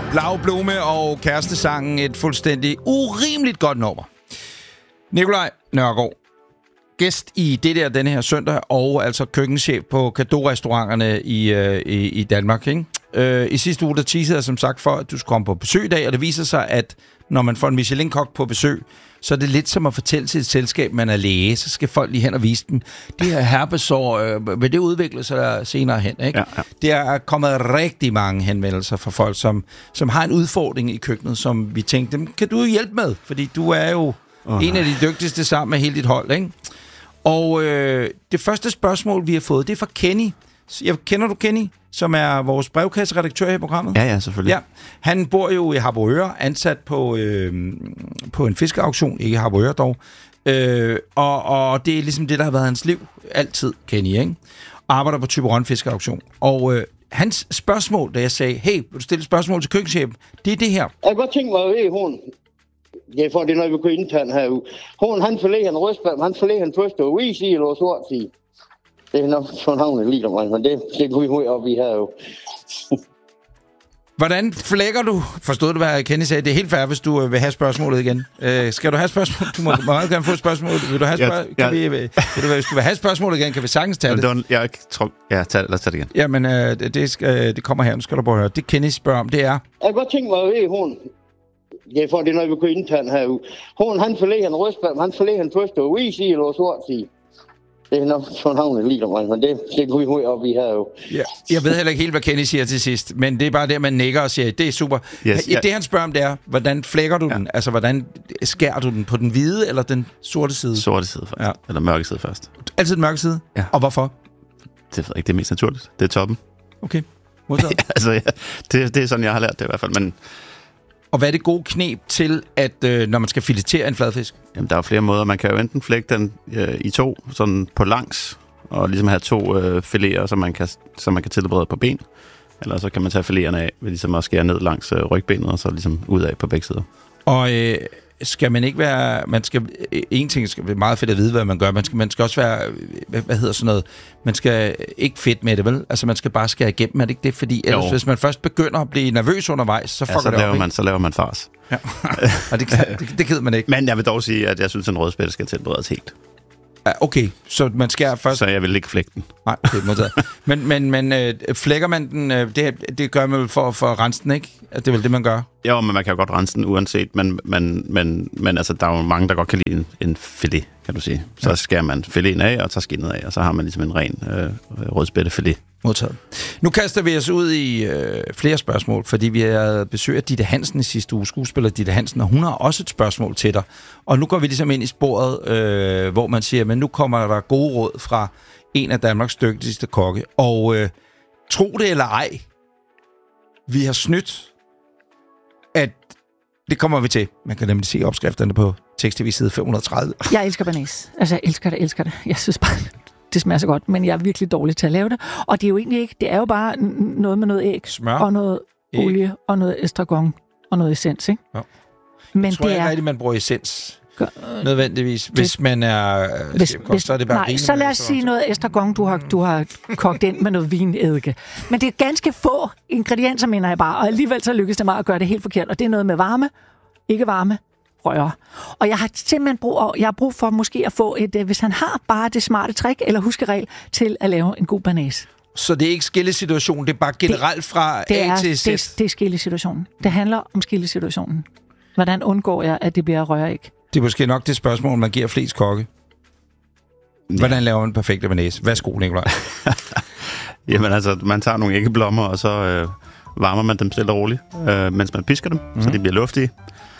Blau Blume og Kærestesangen, et fuldstændig urimeligt godt nummer. Nikolaj Nørgaard, gæst i det der denne her søndag, og altså køkkenchef på Cadeau-restauranterne i Danmark, ikke? I sidste uge, der teasede jeg som sagt for, at du skulle komme på besøg i dag, og det viser sig, at når man får en Michelin-kok på besøg, så er det lidt som at fortælle til et selskab, man er læge, så skal folk lige hen og vise dem. Det her herpesår, vil det udvikle sig senere hen, ikke? Ja. Der er kommet rigtig mange henvendelser fra folk, som har en udfordring i køkkenet, som vi tænkte, dem kan du hjælpe med, fordi du er jo en af de dygtigste sammen med hele dit hold, ikke? Og det første spørgsmål, vi har fået, det er fra Kenny. Kender du Kenny, som er vores brevkasseredaktør her i programmet? Ja, selvfølgelig. Ja. Han bor jo i Harboøre, ansat på en fiskeauktion, ikke Harboøre dog. Og det er ligesom det, der har været hans liv altid, Kenny, ikke? Arbejder på Thyborøn fiskeauktion. Og hans spørgsmål, da jeg sagde, hey, vil du stille et spørgsmål til køkkenchefen? Det er det her. Jeg kan godt tænke mig at vide, hun... Jeg får det, når vi går internt herude. Han forlægger en røstbær, han forlægger en første og vis i, eller sort i. Det er nok sådan havnet lige om men det kunne vi høre op i her jo. Hvordan flækker du? Forstod du, hvad Kenny sagde? Det er helt fair, hvis du vil have spørgsmålet igen. Skal du have spørgsmålet? Du må meget gerne få spørgsmålet. Vil du have spørgsmålet? Hvis du vil have spørgsmålet igen, kan vi sagtens tage det. Jeg tror... Ja, lad os tage det igen. Jamen, det kommer her. Nu skal du bare høre. Det Kenny spørger om, det er... Jeg kan godt tænke mig at vide, jeg får det, når vi går internt herude. Han forlægger en røstbær, han forlægger en første og vis i, eller sort i. Det er nok sådan havnet lige om men det kunne vi høre op i her jo. Ja. Jeg ved heller ikke helt, hvad Kenny siger til sidst, men det er bare det, man nikker og siger, det er super. Yes, det han spørger om, det er, hvordan flækker du den? Altså, hvordan skærer du den på den hvide eller den sorte side? Sorte side først. Ja. Eller mørke side først. Altid den mørke side? Ja. Og hvorfor? Det ved jeg ikke, det er mest naturligt. Det er toppen. Okay. Det er sådan, jeg har lært det i hvert fald, men... Og hvad er det gode knep til, at når man skal filetere en fladfisk? Jamen, der er flere måder. Man kan jo enten flække den i to, sådan på langs, og ligesom have to fileter, som man kan tilberede på ben. Eller så kan man tage fileterne af, ved ligesom at skære ned langs rygbenet, og så ligesom ud af på begge sider. Og skal man ikke være... En ting skal være meget fedt at vide, hvad man gør. Man skal også være... Hvad hedder sådan noget? Man skal ikke fedt med det, vel? Altså, man skal bare skære igennem, er det ikke det? Fordi ellers, hvis man først begynder at blive nervøs undervejs, så fucker det op, så laver man fars. Ja. Og det gider man ikke. Men jeg vil dog sige, at jeg synes, at en rødspætte skal tilberedes helt. Okay, så man skærer først... Så jeg vil ikke flække den. Nej, det er modtaget. Men flækker man den... Det gør man vel for at rense den, ikke? Det er vel det, man gør? Jo, men man kan jo godt rense den uanset, men altså, der er jo mange, der godt kan lide en filet, kan du sige. Så skærer man fileten af og tager skinnet af, og så har man ligesom en ren rødspættefilet. Modtaget. Nu kaster vi os ud i flere spørgsmål, fordi vi har besøg af Ditte Hansen i sidste uge, skuespiller Ditte Hansen, og hun har også et spørgsmål til dig. Og nu går vi ligesom ind i sporet, hvor man siger, men nu kommer der gode råd fra en af Danmarks dygtigste kokke. Og tro det eller ej, vi har snydt, at det kommer vi til. Man kan nemlig se opskrifterne på tekst-tv side 530. Jeg elsker banæs. Altså, jeg elsker det. Jeg synes bare, det smager så godt, men jeg er virkelig dårlig til at lave det. Og det er jo egentlig ikke, det er jo bare noget med noget æg, smør, og noget olie, og noget estragon, og noget essens, ikke? Ja. Men jeg tror ikke rigtigt, man bruger essens. Nødvendigvis. Hvis man er... så er det bare nej, så lad os sige noget estragon, du har kogt ind med noget vinedike. Men det er ganske få ingredienser, mener jeg bare, og alligevel så lykkes det mig at gøre det helt forkert. Og det er noget med varme, ikke varme, røre. Og jeg har simpelthen brug for måske at få et, hvis han har bare det smarte trick eller huskeregel til at lave en god banæs. Så det er ikke skillesituation, det er bare generelt fra A til Z? Det er skillesituationen. Det handler om skillesituationen. Hvordan undgår jeg, at det bliver røræg? Det er måske nok det spørgsmål, man giver flest kokke. Hvordan laver man en perfekt banæs? Værsgo, Nikolaj. Jamen altså, man tager nogle æggeblommer, og så varmer man dem stille og roligt, mens man pisker dem, så de bliver luftige.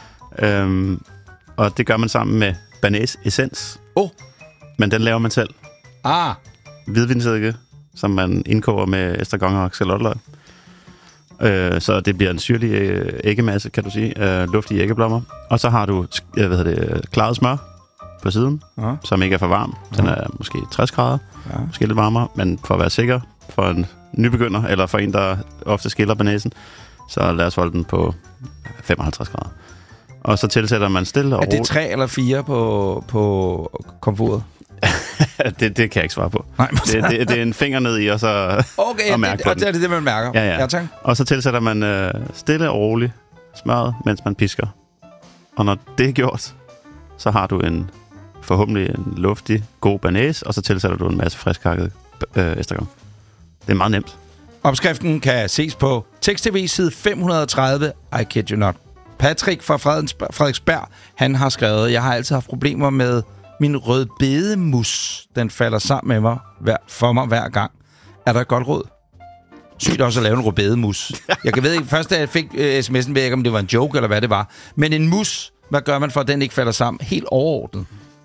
Og det gør man sammen med banæs-essens. Men den laver man selv. Hvidvinsedike, som man indkoger med estragon og xalotløg. Så det bliver en syrlig æggemasse, kan du sige. Luftige æggeblommer. Og så har du klaret smør på siden, som ikke er for varm. Den er måske 60 grader, måske lidt varmere, men for at være sikker, for en nybegynder, eller for en, der ofte skiller banæsen, så lad os holde den på 55 grader. Og så tilsætter man stille og roligt. Er det 3 eller 4 på komfuret? det kan jeg ikke svare på. Nej, det er en finger ned i, og så okay, og mærke på den. Det er det, man mærker. Ja, tak. Og så tilsætter man stille og roligt smøret, mens man pisker. Og når det er gjort, så har du forhåbentlig en luftig, god banæs, og så tilsætter du en masse friskhakket estragon. Det er meget nemt. Opskriften kan ses på Tekst-TV side 530. I kid you not. Patrick fra Frederiksberg, han har skrevet, jeg har altid haft problemer med min rødbedemus. Den falder sammen med mig for mig hver gang. Er der et godt råd? Sygt også at lave en rødbedemus. Jeg ved ikke, først da jeg fik sms'en, ved jeg ikke, om det var en joke eller hvad det var. Men en mus, hvad gør man for, at den ikke falder sammen? Helt overordnet.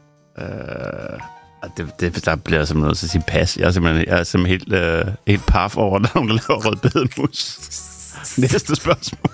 Der bliver jeg simpelthen nødt til at sige pas. Jeg er simpelthen helt paf over, når nogen laver rødbedemus. Næste spørgsmål.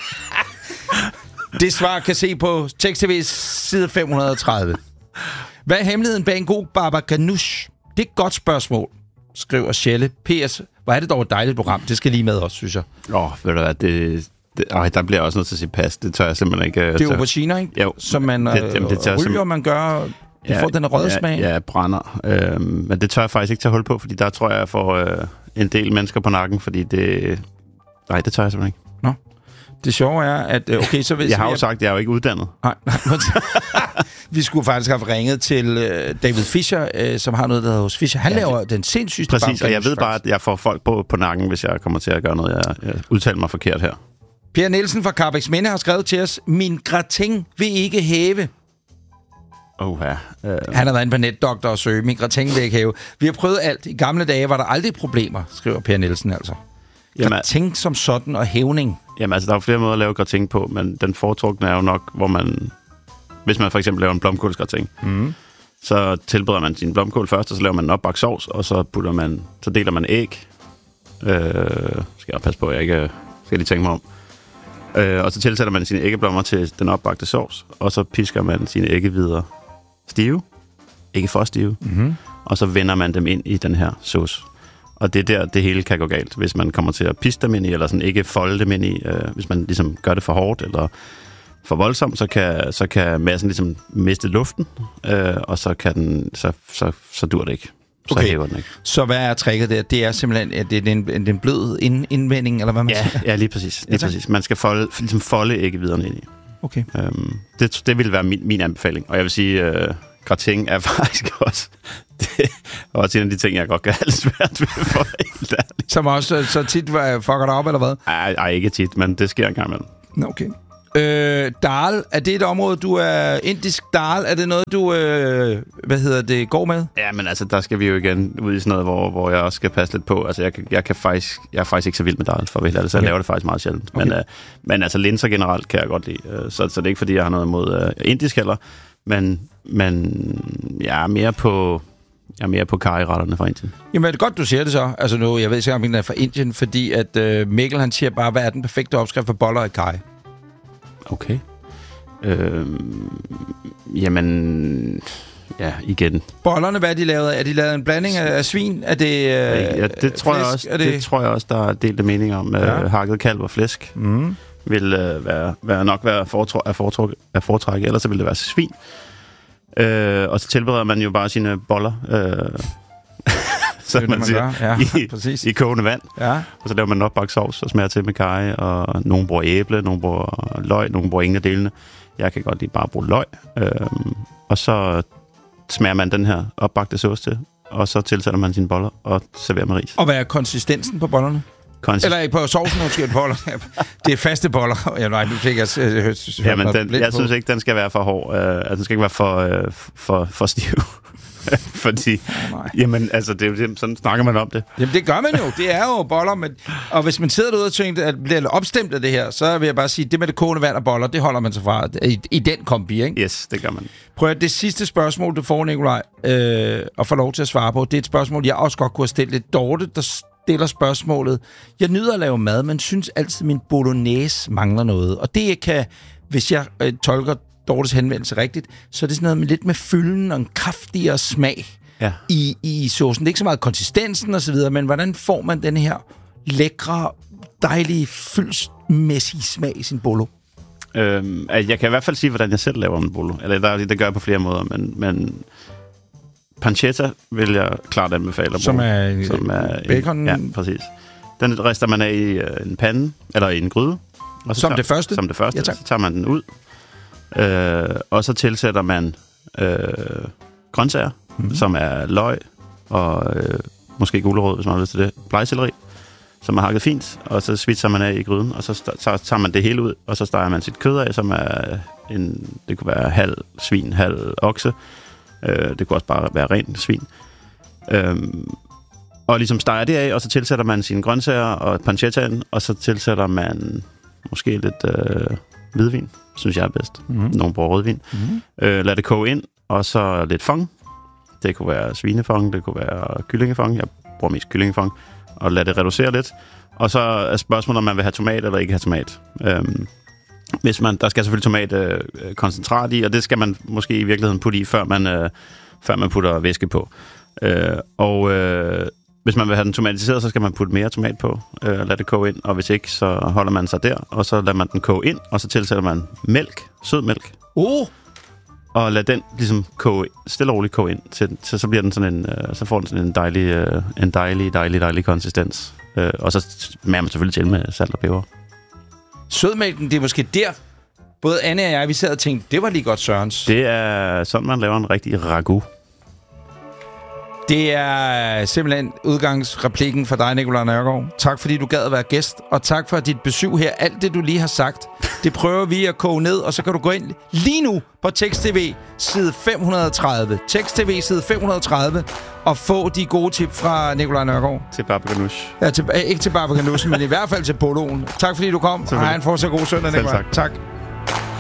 Det svar kan se på Tekst-TV's side 530. Hvad er hemmeligheden bag en god baba ganoush? Det er et godt spørgsmål, skriver Sjelle. PS, hvor er det dog et dejligt program. Det skal lige med os, synes jeg. Ved du hvad, der bliver også nødt til at sige pas. Det tør jeg simpelthen ikke. Det er auberginer, ikke? Jo. Som man ryger, man gør... Du får den røde smag. Ja, brænder. Men det tør jeg faktisk ikke tage hul på, fordi der tror jeg får en del mennesker på nakken, fordi det... Nej, det tør jeg simpelthen ikke. Nå. Det sjove er, at... Okay, så jeg har jo sagt, at jeg er jo ikke uddannet. Nej. Vi skulle faktisk have ringet til David Fischer, som har noget, der hedder hos Fischer. Han laver den sindssygste... Præcis, og jeg ved bare, at jeg får folk på nakken, hvis jeg kommer til at gøre noget. Jeg udtaler mig forkert her. Per Nielsen fra Karrebæksminde har skrevet til os, min gratin vil ikke hæve. Han har været inde på netdoktor og søge. Min gratin vil ikke hæve. Vi har prøvet alt. I gamle dage var der aldrig problemer, skriver Per Nielsen altså. Gratin som sådan og hævning. Jamen altså, der er flere måder at lave gratin på, men den foretrukne er jo nok, hvor man... Hvis man for eksempel laver en blomkålsgratin, så tilbereder man sin blomkål først, og så laver man en opbagt sovs, og så deler man æg. Skal jeg passe på, jeg ikke skal lige tænke mig om. Og så tilsætter man sine æggeblommer til den opbagte sovs, og så pisker man sine æggehvider stive, ikke for stive, og så vender man dem ind i den her sauce. Og det er der, det hele kan gå galt, hvis man kommer til at piske dem ind i, eller sådan ikke folde dem ind i. Hvis man ligesom gør det for hårdt, eller for voldsomt, så kan massen ligesom miste luften, og så dur det ikke. Så hæver den ikke. Så hvad er tricket der? Det er simpelthen, at det er en blød indvending, eller hvad man siger? Ja, lige præcis. Præcis. Man skal folde æggehviderne ind i. Okay. Det vil være min anbefaling. Og jeg vil sige, gratin er faktisk også... Det er også en af de ting, jeg godt kan have lidt svært ved for helt ærligt. Som også så tit fucker dig op, eller hvad? Ej, ikke tit, men det sker en gang imellem. Okay. Dal, er det et område, du er... Indisk dal, er det noget, du går med? Ja, men altså, der skal vi jo igen ud i sådan noget, hvor jeg også skal passe lidt på. Altså, jeg er faktisk ikke så vild med dal, for at så jeg laver det faktisk meget sjældent. Okay. Men altså, linser generelt kan jeg godt lide. Så det er ikke, fordi jeg har noget imod indisk heller. Men jeg er mere på... curryretterne fra Indien. Jamen, er det godt, du siger det så? Altså nu, jeg ved ikke, om den er fra Indien, fordi at Mikkel, han siger bare, hvad er den perfekte opskrift for boller i curry? Okay. Jamen... Ja, igen. Bollerne, hvad er de lavet af? Er de lavet en blanding af svin? Er det ja, det tror jeg også. Det tror jeg også, der er delte meninger om. Hakket kalv og flæsk vil nok være at foretrække. Ellers så vil det være svin. Og så tilbereder man jo bare sine boller, som man siger, i kogende vand. Ja. Og så laver man en opbagt sovs og smager til med karry, og nogen bruger æble, nogen bruger løg, nogen bruger ingen af delene. Jeg kan godt lide bare bruge løg. Og så smager man den her opbagte sauce til, og så tilsætter man sine boller og serverer med ris. Og hvad er konsistensen på bollerne? Eller ikke på sovsen, måske boller. Det er faste boller. Ja, nej, nu fik jeg jeg synes ikke, den skal være for hård. Den skal ikke være for stiv. Fordi, jamen, altså, det er jo sådan snakker man om det. Jamen, det gør man jo. Det er jo boller. Og hvis man sidder derude og tænker, at bliver opstemt af det her, så vil jeg bare sige, det med det kogende vand og boller, det holder man sig fra i den kombi, ikke? Yes, det gør man. Prøv at det sidste spørgsmål, du får, Nikolaj, og får lov til at svare på, det er et spørgsmål, jeg også godt kunne have stillet lidt. Dorte, der stiller spørgsmålet. Jeg nyder at lave mad, men synes altid, min bolognese mangler noget. Og det kan, hvis jeg tolker Dortes henvendelse rigtigt, så er det sådan noget med lidt med fylden og en kraftigere smag i saucen. Det er ikke så meget konsistensen og så videre, men hvordan får man den her lækre, dejlige, fyldsmæssige smag i sin bolo? Jeg kan i hvert fald sige, hvordan jeg selv laver en bolo. Eller det gør jeg på flere måder, men pancetta vil jeg klart anbefale. Som er bacon? Ja, præcis. Den rister man af i en pande, eller i en gryde. Og så det første? Som det første. Ja, så tager man den ud. Og så tilsætter man grøntsager, som er løg og måske gulerod, hvis man har lyst til det. Blegselleri, som er hakket fint, og så svitser man af i gryden, og så tager man det hele ud, og så steger man sit kød af, som er det kunne være halv svin, halv okse. Det kunne også bare være ren svin. Og ligesom steger det af, og så tilsætter man sine grøntsager og pancettaen, og så tilsætter man måske lidt hvidvin, synes jeg er bedst. Nogle bruger rødvin. Lad det koge ind, og så lidt fong. Det kunne være svinefong, det kunne være kyllingefong. Jeg bruger mest kyllingefong. Og lad det reducere lidt. Og så er spørgsmålet, om man vil have tomat eller ikke have tomat. Der skal selvfølgelig tomatkoncentrat i, og det skal man måske i virkeligheden putte i, før man putter væske på. Hvis man vil have den tomatiseret, så skal man putte mere tomat på, lad det koge ind, og hvis ikke, så holder man sig der, og så lader man den koge ind, og så tilsætter man mælk, sødmælk. Og lad den ligesom stille og roligt koge ind, så bliver den sådan så får den sådan en dejlig konsistens. Og så smager man selvfølgelig til med salt og peber. Sødmælken, det er måske der, både Anne og jeg, vi sad og tænkte, det var lige godt Sørens. Det er sådan, man laver en rigtig ragu. Det er simpelthen udgangsreplikken for dig, Nikolaj Nørgaard. Tak, fordi du gad at være gæst, og tak for dit besøg her. Alt det, du lige har sagt, det prøver vi at koge ned, og så kan du gå ind lige nu på Tekst-TV side 530. Tekst-TV side 530, og få de gode tip fra Nikolaj Nørgaard. Til Baba Ganoush. Ja, ikke til Baba Ganoush, men i hvert fald til poloen. Tak, fordi du kom, og have en fortsat god søndag, Nikolaj. Tak.